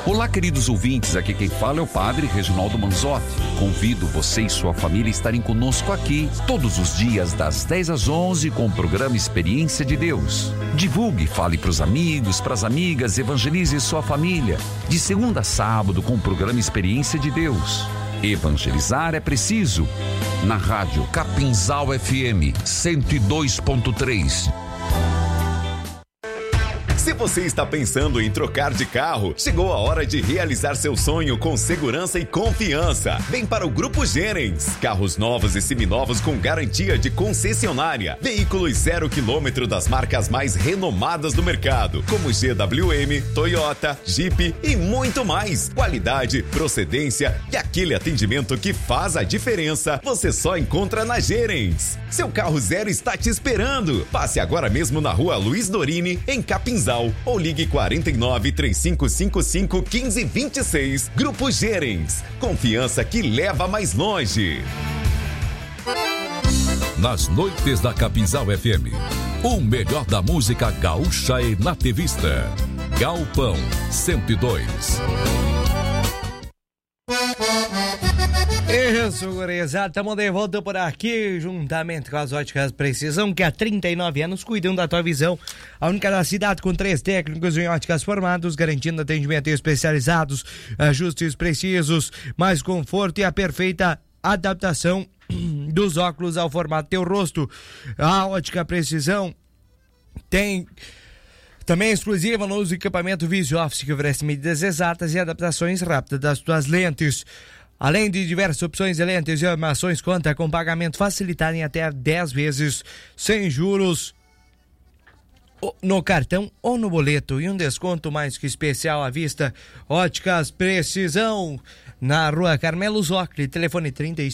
Olá, queridos ouvintes, aqui quem fala é o Padre Reginaldo Manzotti. Convido você e sua família a estarem conosco aqui todos os dias das 10 às 11 com o programa Experiência de Deus. Divulgue, fale para os amigos, para as amigas, evangelize sua família. De segunda a sábado com o programa Experiência de Deus. Evangelizar é preciso. Na rádio Capinzal FM 102.3. Se você está pensando em trocar de carro, chegou a hora de realizar seu sonho com segurança e confiança. Vem para o Grupo Gerens. Carros novos e seminovos com garantia de concessionária. Veículos 0 km das marcas mais renomadas do mercado, como GWM, Toyota, Jeep e muito mais. Qualidade, procedência e aquele atendimento que faz a diferença, você só encontra na Gerens. Seu carro zero está te esperando. Passe agora mesmo na rua Luiz Dorini, em Capinzal, ou ligue 49 3555 1526. Grupo Gerens. Confiança que leva mais longe. Nas noites da Capinzal FM, o melhor da música gaúcha e nativista. Galpão 102. Isso, gurizada, estamos de volta por aqui, juntamente com as Óticas Precisão, que há 39 anos cuidam da tua visão. A única da cidade com 3 técnicos em óticas formados, garantindo atendimento especializados, ajustes precisos, mais conforto e a perfeita adaptação dos óculos ao formato do teu rosto. A Ótica Precisão tem também exclusiva no uso do equipamento Vision Office, que oferece medidas exatas e adaptações rápidas das tuas lentes. Além de diversas opções de lentes e armações, conta com pagamento facilitado em até 10 vezes, sem juros, no cartão ou no boleto, e um desconto mais que especial à vista. Óticas Precisão, na rua Carmelo Zocli, telefone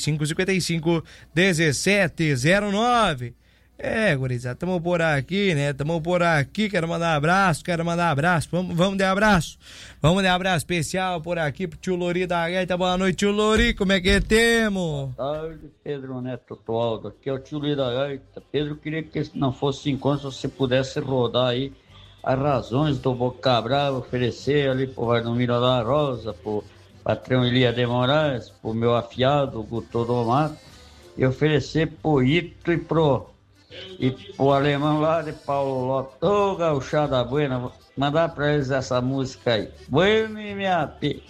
3555-1709. Gurizada, tamo por aqui, né? Quero mandar abraço. Vamos dar abraço. Vamos dar abraço especial por aqui pro tio Lori da Gaita. Boa noite, tio Lori, como é que temos? Boa tarde, Pedro Neto Toaldo. Aqui é o tio Lori da Gaita. Pedro, queria que não fosse enquanto você pudesse rodar aí as razões do Boca Brava, oferecer ali pro Vardomiro da Rosa, pro patrão Elia de Moraes, pro meu afiado, Guto do Mato, e oferecer pro Ito e pro alemão lá de Paulo Lopes. Ô, gauchada buena, mandar pra eles essa música aí. Bueno e minha P.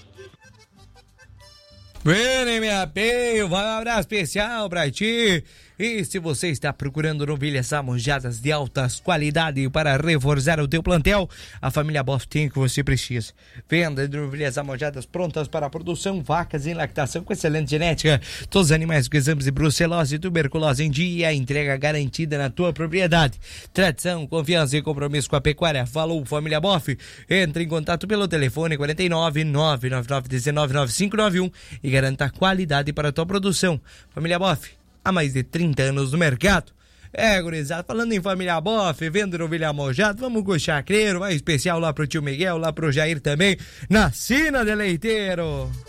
Bueno e minha P, um abraço especial pra ti. E se você está procurando novilhas amojadas de altas qualidade para reforçar o teu plantel, a família Boff tem o que você precisa. Venda de novilhas amojadas prontas para a produção, vacas em lactação com excelente genética, todos os animais com exames de brucelose e tuberculose em dia, entrega garantida na tua propriedade. Tradição, confiança e compromisso com a pecuária. Falou, família Boff. Entre em contato pelo telefone 49 999 19 9591 e garanta qualidade para a tua produção. Família Boff, há mais de 30 anos no mercado. Gurizada, falando em família Boff, vendo novilha mojada, vamos com o chacreiro, mais especial lá pro tio Miguel, lá pro Jair também, na Sina de Leiteiro.